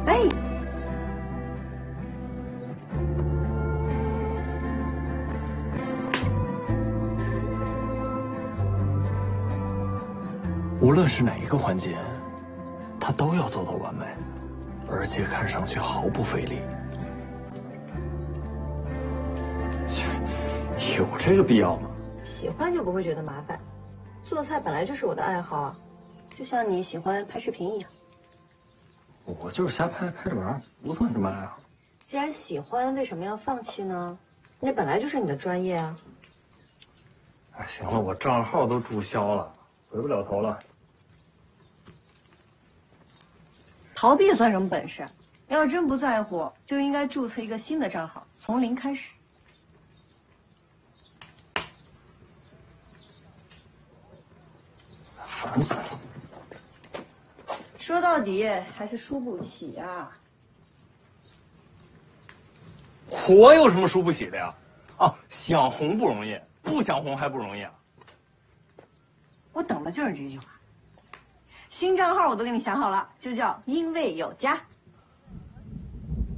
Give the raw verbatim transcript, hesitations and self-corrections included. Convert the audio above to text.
备。 无论是哪一个环节，他都要做到完美，而且看上去毫不费力。有这个必要吗？ 喜欢就不会觉得麻烦。做菜本来就是我的爱好啊，就像你喜欢拍视频一样。 我就是瞎拍拍着玩，不算什么爱好。 既然喜欢，为什么要放弃呢？那本来就是你的专业啊。 哎，行了，我账号都注销了，回不了头了。 逃避算什么本事？要是真不在乎，就应该注册一个新的账号，从零开始。 烦死了！ 说到底还是输不起啊。 火有什么输不起的呀？啊，想红不容易，不想红还不容易啊。 我等的就是这句话。新账号我都给你想好了，就叫因为有家。